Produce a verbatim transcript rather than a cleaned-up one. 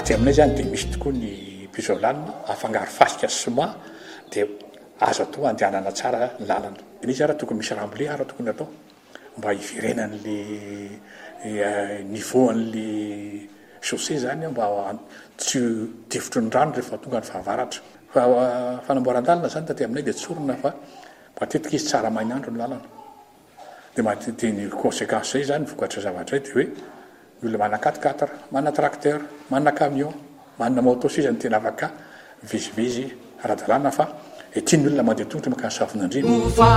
aty aminay zany dia misy tokoa ny pisolanina afangaro fasika sy soma dia azo atao andehanana tsara ny lalana. Izy ara tokony misy ramble ara tokony atao mba hiverenan'le niveau an'le chaussée zany mba tsy tifotry ny rano rehefa tonga ny fahavaratra. Fa fanamboaran-dalana zany taty aminay dia tsorona fa matetika izy tsara mainandro ny lalana. Dia matety ny conséquence zay zany vokatra zavatra dia hoe ny olona mana quatre quatre, mana tracteur, mana camion, mana moto sy zany tena afaka vizivizy ara-dalàna fa etian'ny olona mandeha tongotra makany safon'Andriana.